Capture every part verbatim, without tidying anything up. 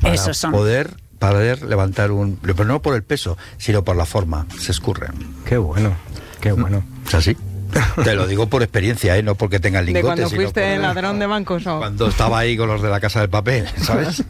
para Esos son. poder, poder levantar un... Pero no por el peso, sino por la forma. Se escurren. Qué bueno, qué bueno. ¿Es así? Te lo digo por experiencia, ¿eh? No porque tenga el lingote. ¿De cuando sino fuiste por... ladrón de bancos o...? Cuando estaba ahí con los de la Casa del Papel, ¿sabes?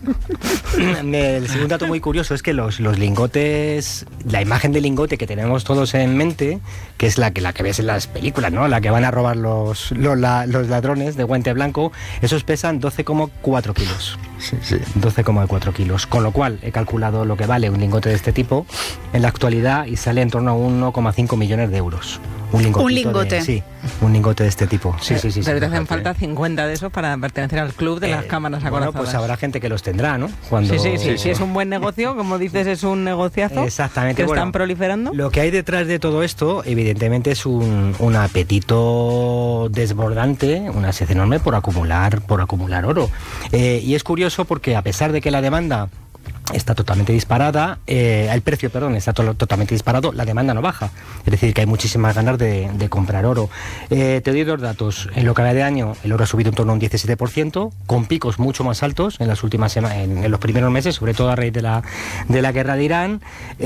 El segundo dato muy curioso es que los, los lingotes, la imagen del lingote que tenemos todos en mente, que es la que, la que ves en las películas, ¿no? La que van a robar los, los, la, los ladrones de guante blanco, esos pesan doce coma cuatro kilos. Sí, sí. doce coma cuatro kilos, con lo cual he calculado lo que vale un lingote de este tipo en la actualidad y sale en torno a uno coma cinco millones de euros. Un, un lingote. De, sí, un lingote de este tipo. Sí, sí, sí. Pero sí, te hacen sí. falta cincuenta de esos para pertenecer al club de Eh, las cámaras bueno, acorazadas. pues habrá gente que los tendrá, ¿no? Cuando... Sí, sí, sí, Sí, si sí. es un buen negocio, como dices, es un negociazo. Exactamente. Que Bueno, están proliferando. Lo que hay detrás de todo esto, evidentemente, es un, un apetito desbordante, una sed enorme por acumular, por acumular oro. Eh, y es curioso porque a pesar de que la demanda está totalmente disparada, eh, el precio, perdón, está to totalmente disparado, la demanda no baja. Es decir, que hay muchísimas ganas de, de comprar oro. Eh, te doy dos datos. En lo que va de año, el oro ha subido en torno a un diecisiete por ciento, con picos mucho más altos en las últimas semanas, en, en los primeros meses, sobre todo a raíz de la, de la guerra de Irán.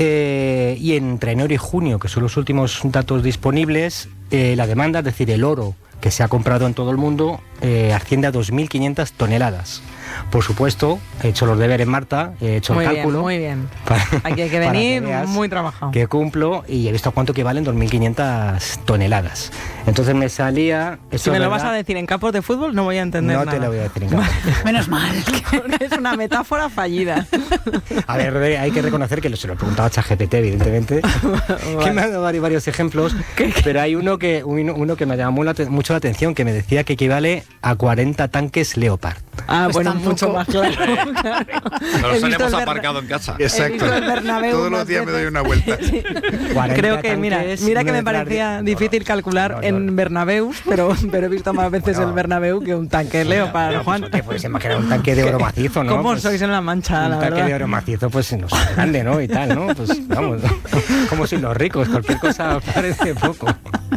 Eh, y entre enero y junio, que son los últimos datos disponibles, eh, la demanda, es decir, el oro que se ha comprado en todo el mundo, eh, asciende a dos mil quinientas toneladas. Por supuesto, he hecho los deberes, Marta, he hecho Muy el bien, cálculo. muy bien. Para, Aquí hay que para venir veas muy trabajado. Que cumplo y he visto cuánto equivalen dos mil quinientas toneladas. Entonces me salía... Si me lo vas a decir en campos de fútbol, no voy a entender no nada. No te lo voy a decir en campos de fútbol. Menos mal. Es una metáfora fallida. A ver, hay que reconocer que se lo he preguntado a ChatGPT, evidentemente, vale. que me ha dado varios, varios ejemplos, pero hay uno que, uno, uno que me llamó la, mucho la atención, que me decía que equivale a cuarenta tanques Leopard. Ah, Pues bueno, tampoco. mucho más claro. claro. Nos He visto hemos el aparcado en casa. Exacto. He visto el Bernabéu Todos más los días me veces. doy una vuelta. Sí. Creo que, mira, mira que me parecía difícil calcular no, no, en no. Bernabéu, pero, pero he visto más veces No. el Bernabéu que un tanque Leopard, No, Juan. pues, que puedes imaginar un tanque de oro macizo, ¿no? ¿Cómo Pues, sois en la Mancha, un la tanque verdad? de oro macizo, pues no sé, grande, ¿no? Y tal, ¿no? Pues vamos, como si los ricos, cualquier cosa parece poco.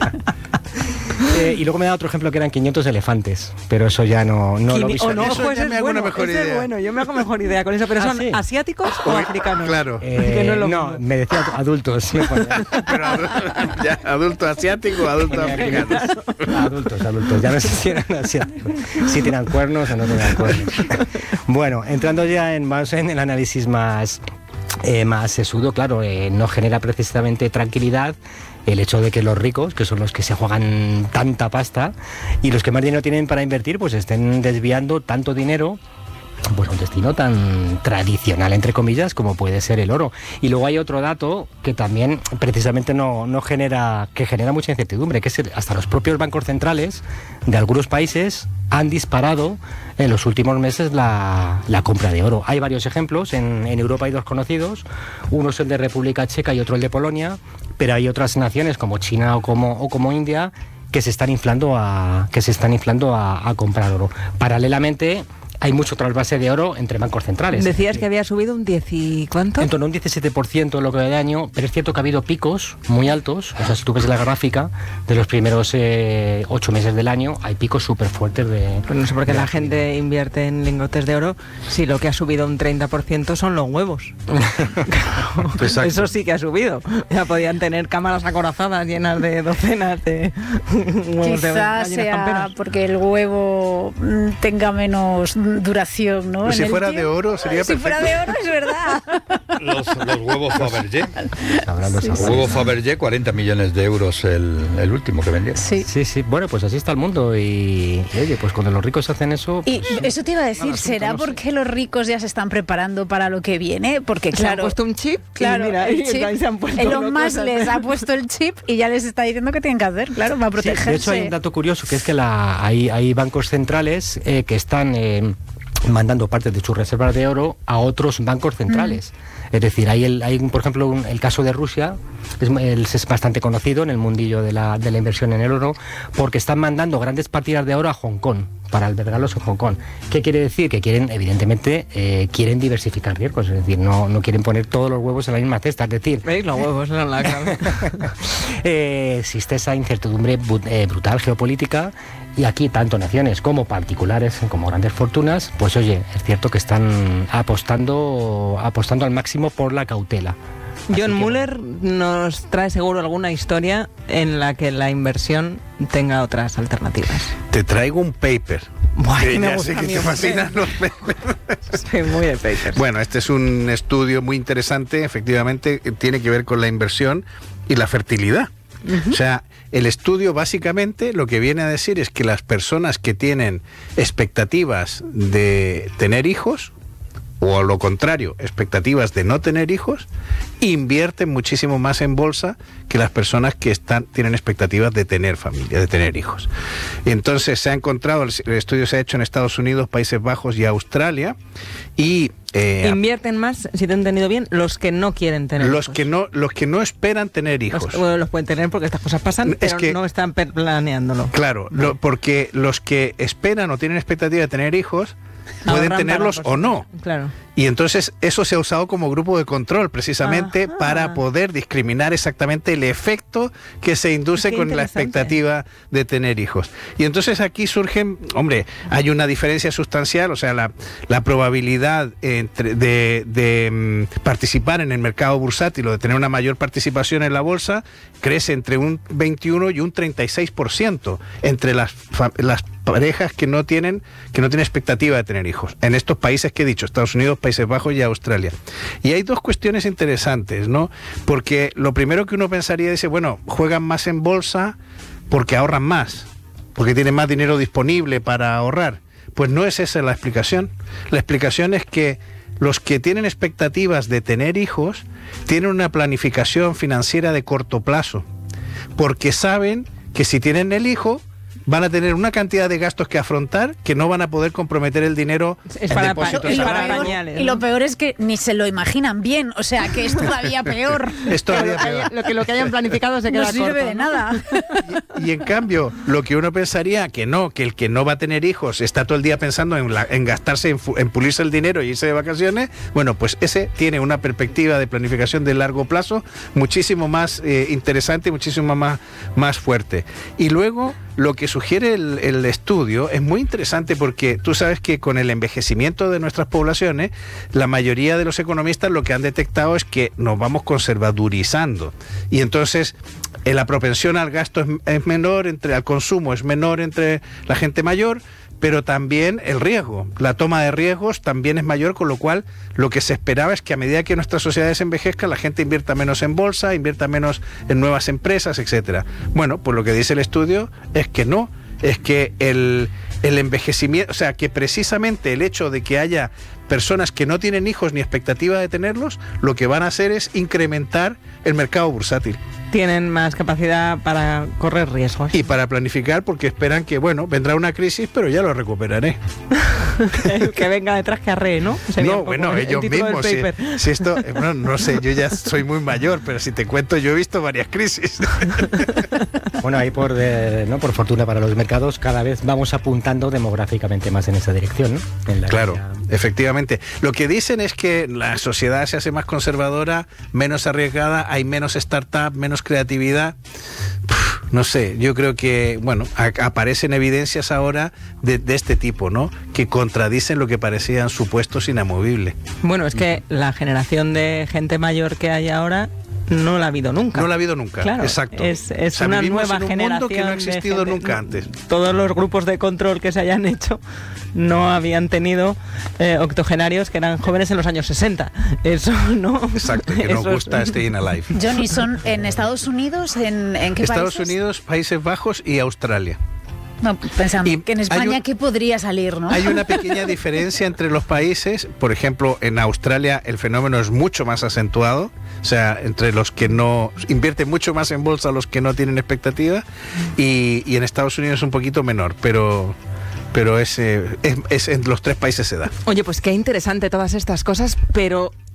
Eh, y luego me da otro ejemplo que eran quinientos elefantes, pero eso ya no, no lo Quini- visualizo. oh, no, Eso pues ya es me hago bueno, una mejor ese es idea. bueno, yo me hago mejor idea con eso, pero ¿Ah, ¿son sí? asiáticos o africanos? Claro. Eh, que no es lo no, mismo. me decía adultos. Me ponía. Pero adulto, ya, adulto asiático, adulto africano. Adultos, adultos, ya no sé si eran asiáticos, si tenían cuernos o no tenían cuernos. Bueno, entrando ya en más en el análisis más, eh, más sesudo, claro, eh, no genera precisamente tranquilidad el hecho de que los ricos, que son los que se juegan tanta pasta, y los que más dinero tienen para invertir, pues estén desviando tanto dinero pues a un destino tan tradicional, entre comillas, como puede ser el oro. Y luego hay otro dato que también precisamente no, no genera, que genera mucha incertidumbre, que es que hasta los propios bancos centrales de algunos países han disparado en los últimos meses la, la compra de oro. Hay varios ejemplos, en, en Europa hay dos conocidos, uno es el de República Checa y otro el de Polonia, pero hay otras naciones como China o como, o como India que se están inflando a, que se están inflando a, a comprar oro. Paralelamente, hay mucho trasvase de oro entre bancos centrales. Decías que había subido un diez y ¿cuánto? En torno a un diecisiete por ciento en lo que va de año, pero es cierto que ha habido picos muy altos. O sea, si tú ves la gráfica de los primeros eh, ocho meses del año, hay picos súper fuertes de... Pues no sé por qué de la gente invierte en lingotes de oro si lo que ha subido un treinta por ciento son los huevos. Exacto. Eso sí que ha subido. Ya podían tener cámaras acorazadas llenas de docenas de huevos de Quizás gallinas sea camperas. porque el huevo mm, tenga menos duración, ¿no? Pues En si el fuera de tiempo. oro sería Si fuera de oro, es verdad. Los, los huevos Fabergé. Hablando Sí, de Los esa- huevos Fabergé, cuarenta millones de euros el, el último que vendieron. Sí. Sí, sí, bueno, pues así está el mundo y, y, oye, pues cuando los ricos hacen eso... Y pues, eso te iba a decir, mal asunto, ¿será no sé. porque los ricos ya se están preparando para lo que viene? Porque Se han claro, puesto un chip claro, y mira, el y chip, ahí se han puesto Elon locos Musk a- les ha puesto el chip y ya les está diciendo que tienen que hacer, claro, para Sí, protegerse. de hecho hay un dato curioso, que es que la, hay, hay bancos centrales eh, que están eh, mandando parte de sus reservas de oro a otros bancos centrales. Mm. Es decir, hay, el, hay un, por ejemplo, un, el caso de Rusia, es, el, es bastante conocido en el mundillo de la, de la inversión en el oro, porque están mandando grandes partidas de oro a Hong Kong, para albergarlos en Hong Kong. ¿Qué quiere decir? Que quieren, evidentemente, eh, quieren diversificar riesgos, es decir, no, no quieren poner todos los huevos en la misma cesta, es decir... ¿Veis? Los huevos en la clave. eh, existe esa incertidumbre bu- eh, brutal geopolítica, y aquí tanto naciones como particulares, como grandes fortunas, pues oye, es cierto que están apostando, apostando al máximo por la cautela. John Muller nos trae seguro alguna historia en la que la inversión tenga otras alternativas. Te traigo un paper. Buah, Que que me ya gusta sé a que mí te un fascinan paper. los papers. Soy muy de papers. Bueno, este es un estudio muy interesante, efectivamente, que tiene que ver con la inversión y la fertilidad. Uh-huh. O sea, el estudio básicamente lo que viene a decir es que las personas que tienen expectativas de tener hijos, o a lo contrario, expectativas de no tener hijos, invierten muchísimo más en bolsa que las personas que están tienen expectativas de tener familia, de tener hijos. Y entonces se ha encontrado, el estudio se ha hecho en Estados Unidos, Países Bajos y Australia, y eh, invierten más, si te he entendido bien, los que no quieren tener los hijos. que no los que no esperan tener hijos. Los, bueno, los pueden tener porque estas cosas pasan, Es pero que- no están per- planeándolo. Claro, lo- porque los que esperan o tienen expectativa de tener hijos pueden Ahorran tenerlos para o no. Claro. Y entonces eso se ha usado como grupo de control precisamente Ajá. para poder discriminar exactamente el efecto que se induce Qué con la interesante. expectativa de tener hijos. Y entonces aquí surgen, hombre, hay una diferencia sustancial, o sea, la, la probabilidad entre, de, de mm, participar en el mercado bursátil o de tener una mayor participación en la bolsa crece entre un veintiuno y un treinta y seis por ciento entre las, fa- las parejas que no tienen que no tienen expectativa de tener hijos en estos países que he dicho, Estados Unidos, Países Bajos y Australia. Y hay dos cuestiones interesantes, ¿no? Porque lo primero que uno pensaría es, bueno, juegan más en bolsa porque ahorran más, porque tienen más dinero disponible para ahorrar. Pues no es esa la explicación. La explicación es que los que tienen expectativas de tener hijos tienen una planificación financiera de corto plazo, porque saben que si tienen el hijo van a tener una cantidad de gastos que afrontar que no van a poder comprometer el dinero Es en para depósitos pa- Y lo, es para a largo. peor, pañales, y lo ¿no? peor es que ni se lo imaginan bien, o sea que es todavía peor. Es todavía peor. Lo que, lo que hayan planificado se queda No sirve corto, de ¿no? nada. Y en cambio, lo que uno pensaría que no, que el que no va a tener hijos está todo el día pensando en, la- en gastarse, en, fu- en pulirse el dinero y irse de vacaciones, bueno, pues ese tiene una perspectiva de planificación de largo plazo muchísimo más eh, interesante y muchísimo más, más fuerte. Y luego, lo que sugiere el, el estudio es muy interesante porque tú sabes que con el envejecimiento de nuestras poblaciones, la mayoría de los economistas lo que han detectado es que nos vamos conservadurizando. Y entonces eh, la propensión al gasto es, es menor, entre al consumo es menor entre la gente mayor, pero también el riesgo, la toma de riesgos también es mayor, con lo cual lo que se esperaba es que a medida que nuestras sociedades envejezcan, la gente invierta menos en bolsa, invierta menos en nuevas empresas, etcétera. Bueno, pues lo que dice el estudio es que no, es que el, el envejecimiento, o sea, que precisamente el hecho de que haya personas que no tienen hijos ni expectativa de tenerlos, lo que van a hacer es incrementar el mercado bursátil. Tienen más capacidad para correr riesgos. Y para planificar, porque esperan que, bueno, vendrá una crisis, pero ya lo recuperaré. El que venga detrás que arree, ¿no? Sería No, un poco bueno, el ellos título del mismos. Si, paper. si esto, eh, bueno, no sé, yo ya soy muy mayor, pero si te cuento, yo he visto varias crisis. Bueno, ahí por, eh, ¿no? por fortuna para los mercados, cada vez vamos apuntando demográficamente más en esa dirección, ¿no? En la Claro, línea- efectivamente. Lo que dicen es que la sociedad se hace más conservadora, menos arriesgada, hay menos startup, menos creatividad. Puf, no sé, yo creo que, bueno, a- aparecen evidencias ahora de, de este tipo, ¿no? Que contradicen lo que parecían supuestos inamovibles. Bueno, es que la generación de gente mayor que hay ahora no la ha habido nunca. No la ha habido nunca, Claro, exacto. Es, es O sea, una vivimos nueva en un generación mundo que no ha de existido gente- nunca antes. Todos los grupos de control que se hayan hecho no habían tenido eh, octogenarios que eran jóvenes en los años sesenta. Eso no. Exacto, que nos eso es- gusta Staying Alive. Johnny, ¿son en Estados Unidos? ¿En, en qué Estados países? Unidos, Países Bajos y Australia. No, pensando Y que en hay España, un- ¿qué podría salir, no? Hay una pequeña diferencia entre los países. Por ejemplo, en Australia el fenómeno es mucho más acentuado. O sea, entre los que no invierten mucho más en bolsa, los que no tienen expectativa. Y, y en Estados Unidos es un poquito menor, pero pero es, eh, es, es en los tres países se da. Oye, pues qué interesante todas estas cosas, pero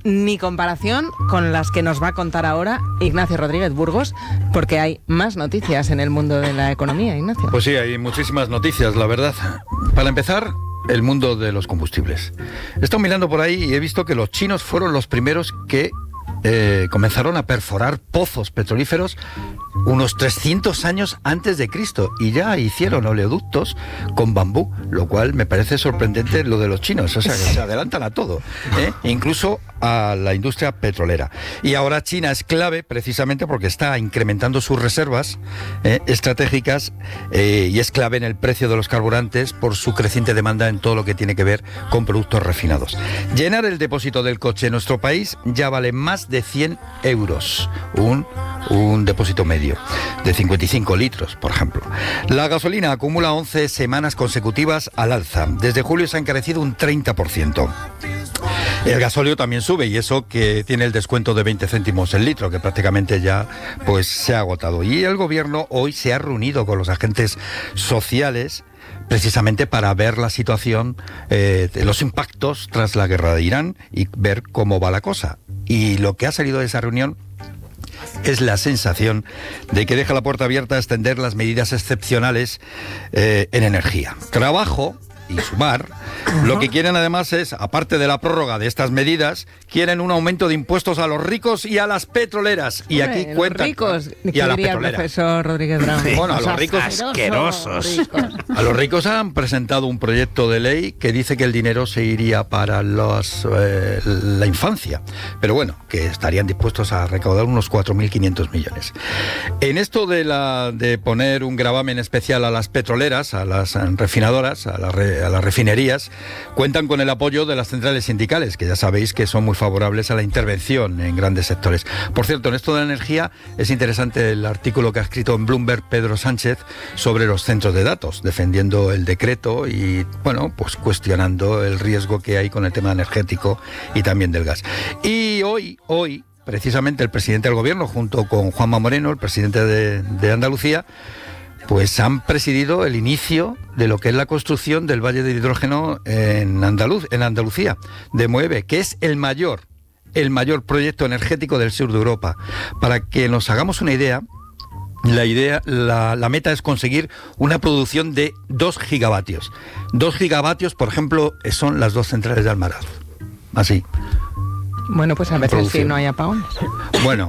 ni comparación con las que nos va a contar ahora Ignacio Rodríguez Burgos, porque hay más noticias en el mundo de la economía, Ignacio. Pues sí, hay muchísimas noticias, la verdad. Para empezar, el mundo de los combustibles. He estado mirando por ahí y he visto que los chinos fueron los primeros que eh, comenzaron a perforar pozos petrolíferos unos trescientos años antes de Cristo, y ya hicieron oleoductos con bambú, lo cual me parece sorprendente lo de los chinos, o sea, que se adelantan a todo, ¿eh? Incluso a la industria petrolera. Y ahora China es clave precisamente porque está incrementando sus reservas eh, estratégicas eh, y es clave en el precio de los carburantes por su creciente demanda en todo lo que tiene que ver con productos refinados. Llenar el depósito del coche en nuestro país ya vale más de cien euros, un, un depósito medio de cincuenta y cinco litros, por ejemplo. La gasolina acumula once semanas consecutivas al alza. Desde julio se ha encarecido un treinta por ciento. El gasóleo también sube, y eso que tiene el descuento de veinte céntimos el litro, que prácticamente ya pues se ha agotado. Y el gobierno hoy se ha reunido con los agentes sociales precisamente para ver la situación, eh, de los impactos tras la guerra de Irán y ver cómo va la cosa. Y lo que ha salido de esa reunión es la sensación de que deja la puerta abierta a extender las medidas excepcionales eh, en energía. Trabajo y sumar, lo que quieren además es, aparte de la prórroga de estas medidas, quieren un aumento de impuestos a los ricos y a las petroleras. Y Hombre, aquí cuentan... ricos, y a las diría el petroleras. profesor Rodríguez Brown. Bueno, a los ricos... Asquerosos. A los ricos han presentado un proyecto de ley que dice que el dinero se iría para los, eh, la infancia, pero bueno, que estarían dispuestos a recaudar unos cuatro mil quinientos millones. En esto de, la, de poner un gravamen especial a las petroleras, a las refinadoras, a las, re, a las refinerías, cuentan con el apoyo de las centrales sindicales, que ya sabéis que son muy favorables a la intervención en grandes sectores. Por cierto, en esto de la energía es interesante el artículo que ha escrito en Bloomberg Pedro Sánchez sobre los centros de datos, defendiendo el decreto y, bueno, pues cuestionando el riesgo que hay con el tema energético y también del gas. Y hoy, hoy, precisamente el presidente del gobierno, junto con Juanma Moreno, el presidente de, de Andalucía, pues han presidido el inicio de lo que es la construcción del Valle de Hidrógeno en, Andaluz, en Andalucía, de Moeve, que es el mayor, el mayor proyecto energético del sur de Europa. Para que nos hagamos una idea, la idea, la, la meta es conseguir una producción de dos gigavatios. Dos gigavatios, por ejemplo, son las dos centrales de Almaraz. Así. Bueno, pues a veces Producción. sí no hay apagones. Bueno,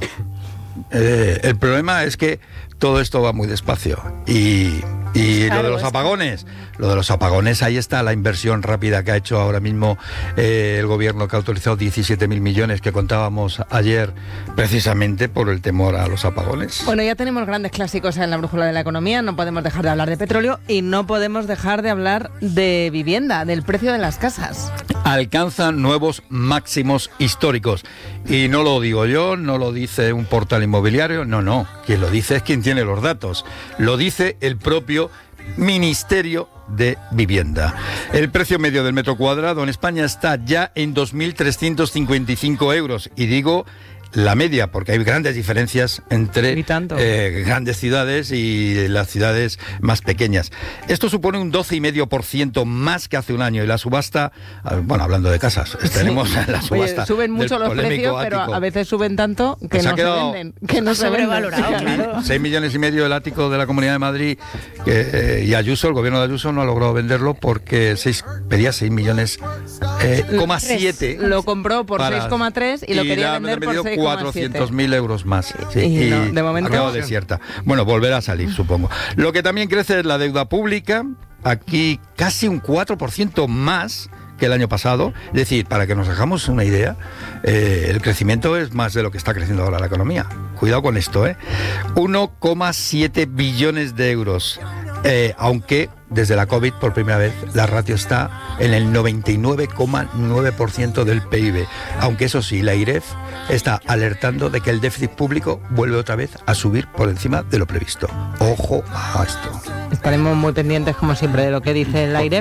eh, el problema es que todo esto va muy despacio. Y, y Claro, lo de los es- apagones, lo de los apagones, ahí está la inversión rápida que ha hecho ahora mismo eh, el gobierno, que ha autorizado diecisiete mil millones que contábamos ayer, precisamente por el temor a los apagones. Bueno, ya tenemos grandes clásicos en la brújula de la economía, no podemos dejar de hablar de petróleo y no podemos dejar de hablar de vivienda, del precio de las casas. Alcanzan nuevos máximos históricos. Y no lo digo yo, no lo dice un portal inmobiliario, no, no. Quien lo dice es quien tiene los datos. Lo dice el propio Ministerio de Vivienda. El precio medio del metro cuadrado en España está ya en dos mil trescientos cincuenta y cinco euros. Y digo la media, porque hay grandes diferencias entre Y tanto. eh, grandes ciudades y las ciudades más pequeñas. Esto supone un doce coma cinco por ciento más que hace un año, y la subasta, ah, bueno, hablando de casas, tenemos la subasta. Oye, suben mucho del los polémico precios, pero ático. a veces suben tanto que Se ha no quedado- se venden. Que no se sobrevalorado, venden. claro. seis millones y medio del ático de la Comunidad de Madrid, que, eh, y Ayuso, el gobierno de Ayuso, no ha logrado venderlo porque seis, pedía seis millones, eh, coma siete. Lo compró por para- seis coma tres y lo quería le han vender por vendido seis coma siete. cuatrocientos mil euros más. Sí, Y y no, de momento- ha quedado desierta. Bueno, volverá a salir, supongo. Lo que también crece es la deuda pública, aquí casi un cuatro por ciento más que el año pasado. Es decir, para que nos hagamos una idea, eh, el crecimiento es más de lo que está creciendo ahora la economía. Cuidado con esto, ¿eh? uno coma siete billones de euros. Eh, aunque desde la COVID por primera vez la ratio está en el noventa y nueve coma nueve por ciento del P I B. Aunque eso sí, la I R E F está alertando de que el déficit público vuelve otra vez a subir por encima de lo previsto. Ojo a esto. Estaremos muy pendientes, como siempre, de lo que dice el A I R E F. Porque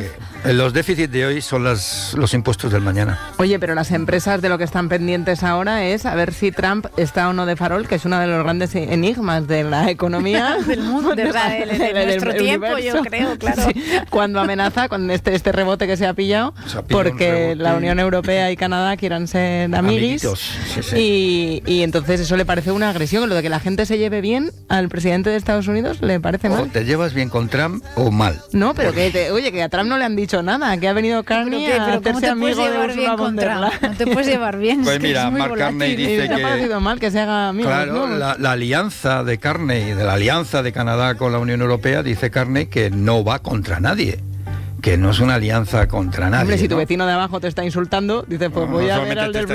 Los déficits de hoy son las, los impuestos del mañana. Oye, pero las empresas de lo que están pendientes ahora es a ver si Trump está o no de farol, que es uno de los grandes enigmas de la economía del mundo, de, la, de, de, de nuestro del tiempo, universo. yo creo, claro. Sí, cuando amenaza con este, este rebote que se ha pillado, Se ha pillado porque un la Unión Europea y Canadá quieran ser amiguis. Amiguitos, sí, sí. Y, y entonces eso le parece una agresión. Lo de que la gente se lleve bien al presidente de Estados Unidos le parece O mal. te llevas bien con Trump o mal. No, pero que, te- oye, que a Trump no le han dicho nada, que ha venido Carney Pero, a pero ¿cómo hacerse te puedes amigo de llevar Ursula bien von con der Trump? Leyen. No te puedes llevar bien. Pues es que mira, es muy Mark volátil. Carney dice ¿Te ha que- parecido mal que se haga amigo? Claro, ¿no? la, la alianza de Carney, de la alianza de Canadá con la Unión Europea, dice Carney que no va contra nadie, que no es una alianza contra nadie. Hombre, si tu ¿no? vecino de abajo te está insultando, dices, pues No, voy no a ver solamente al te del está